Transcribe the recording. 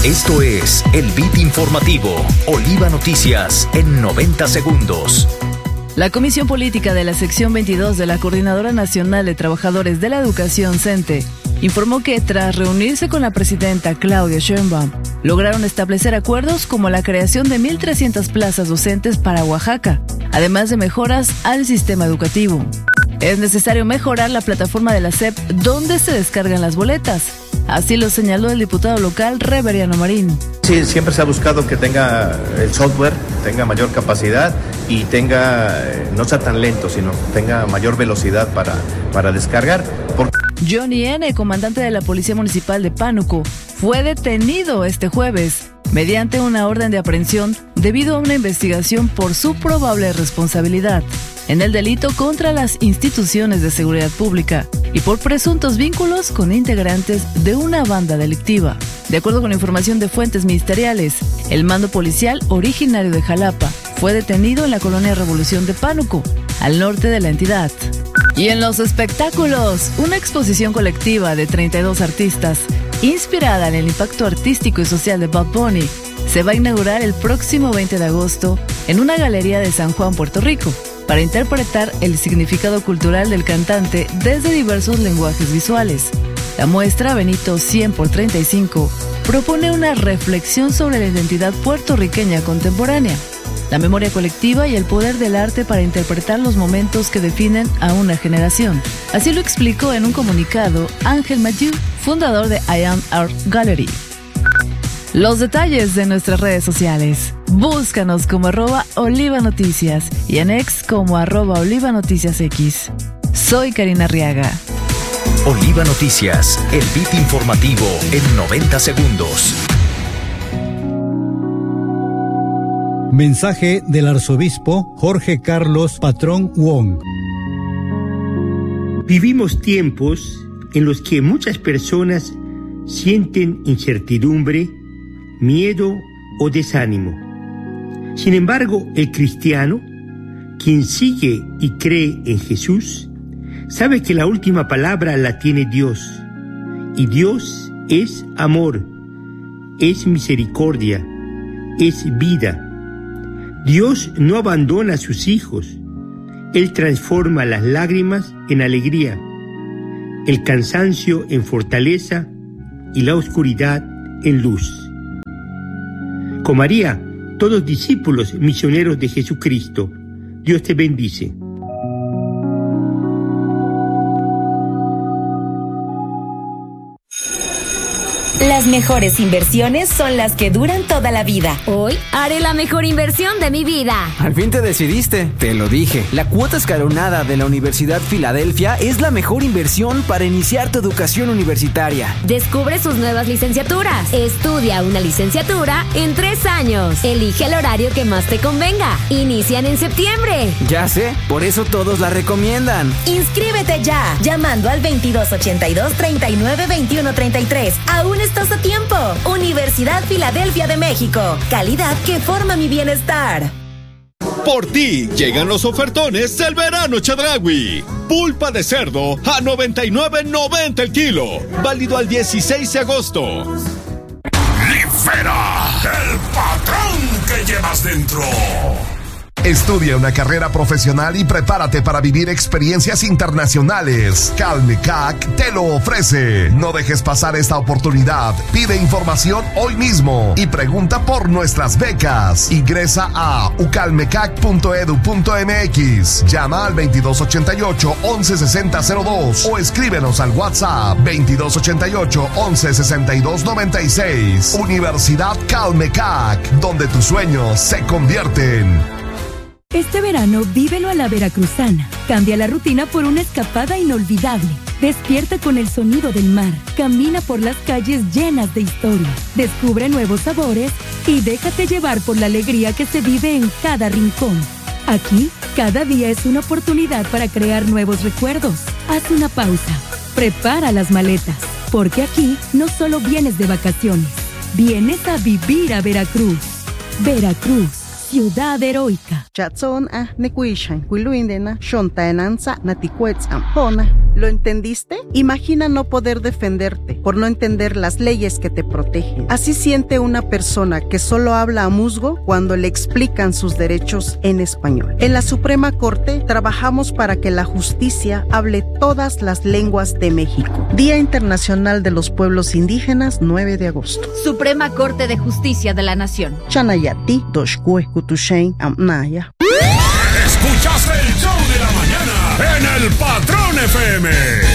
Esto es el Beat Informativo, Oliva Noticias en 90 segundos. La Comisión Política de la Sección 22 de la Coordinadora Nacional de Trabajadores de la Educación, CENTE, informó que tras reunirse con la presidenta Claudia Sheinbaum, lograron establecer acuerdos como la creación de 1,300 plazas docentes para Oaxaca, además de mejoras al sistema educativo. Es necesario mejorar la plataforma de la SEP donde se descargan las boletas. Así lo señaló el diputado local Reveriano Marín. Sí, siempre se ha buscado que tenga el software, tenga mayor capacidad y no sea tan lento, sino tenga mayor velocidad para descargar. Johnny N., comandante de la Policía Municipal de Pánuco, fue detenido este jueves mediante una orden de aprehensión debido a una investigación por su probable responsabilidad en el delito contra las instituciones de seguridad pública y por presuntos vínculos con integrantes de una banda delictiva. De acuerdo con información de fuentes ministeriales, el mando policial originario de Jalapa fue detenido en la colonia Revolución de Pánuco, al norte de la entidad. Y en los espectáculos, una exposición colectiva de 32 artistas, inspirada en el impacto artístico y social de Bad Bunny, se va a inaugurar el próximo 20 de agosto en una galería de San Juan, Puerto Rico, para interpretar el significado cultural del cantante desde diversos lenguajes visuales. La muestra Benito 100x35 propone una reflexión sobre la identidad puertorriqueña contemporánea, la memoria colectiva y el poder del arte para interpretar los momentos que definen a una generación. Así lo explicó en un comunicado Ángel Mayu, fundador de I Am Art Gallery. Los detalles de nuestras redes sociales. Búscanos como @Oliva Noticias y en X como @Oliva Noticias X. Soy Karina Arriaga. Oliva Noticias, el beat informativo en 90 segundos. Mensaje del arzobispo Jorge Carlos Patrón Wong. Vivimos tiempos en los que muchas personas sienten incertidumbre, miedo o desánimo. Sin embargo, el cristiano, quien sigue y cree en Jesús, sabe que la última palabra la tiene Dios, y Dios es amor, es misericordia, es vida. Dios no abandona a sus hijos. Él transforma las lágrimas en alegría, el cansancio en fortaleza y la oscuridad en luz. Con María, todos discípulos misioneros de Jesucristo. Dios te bendice. Las mejores inversiones son las que duran toda la vida. Hoy haré la mejor inversión de mi vida. Al fin te decidiste, te lo dije. La cuota escalonada de la Universidad Filadelfia es la mejor inversión para iniciar tu educación universitaria. Descubre sus nuevas licenciaturas. Estudia una licenciatura en 3 años. Elige el horario que más te convenga. Inician en septiembre. Ya sé, por eso todos la recomiendan. Inscríbete ya, llamando al 2282-392133. Aún estás a tiempo. Universidad Filadelfia de México. Calidad que forma mi bienestar. Por ti llegan los ofertones del verano Chedraui. Pulpa de cerdo a $99.90 el kilo. Válido al 16 de agosto. ¡Libera el patrón que llevas dentro! Estudia una carrera profesional y prepárate para vivir experiencias internacionales. Calmecac te lo ofrece. No dejes pasar esta oportunidad. Pide información hoy mismo y pregunta por nuestras becas. Ingresa a ucalmecac.edu.mx. Llama al 2288-116002 o escríbenos al WhatsApp 2288-116296. Universidad Calmecac, donde tus sueños se convierten. Este verano, vívelo a la veracruzana. Cambia la rutina por una escapada inolvidable. Despierta con el sonido del mar. Camina por las calles llenas de historia. Descubre nuevos sabores y déjate llevar por la alegría que se vive en cada rincón. Aquí, cada día es una oportunidad para crear nuevos recuerdos. Haz una pausa. Prepara las maletas. Porque aquí no solo vienes de vacaciones. Vienes a vivir a Veracruz. Veracruz. Ciudad Heroica. ¿Lo entendiste? Imagina no poder defenderte por no entender las leyes que te protegen. Así siente una persona que solo habla a musgo cuando le explican sus derechos en español. En la Suprema Corte trabajamos para que la justicia hable todas las lenguas de México. Día Internacional de los Pueblos Indígenas, 9 de agosto. Suprema Corte de Justicia de la Nación. Chanayati, Doshkue, Kutushain, Amnaya. Escuchaste el show de la mañana en El Patrón FM.